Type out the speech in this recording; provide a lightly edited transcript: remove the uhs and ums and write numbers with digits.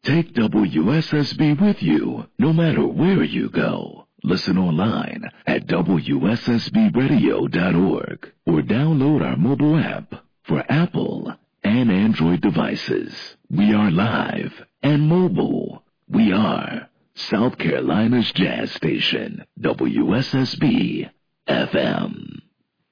Take WSSB with you no matter where you go. Listen online at WSSBradio.org or download our mobile app for Apple and Android devices. We are live and mobile. We are South Carolina's jazz station, WSSB FM.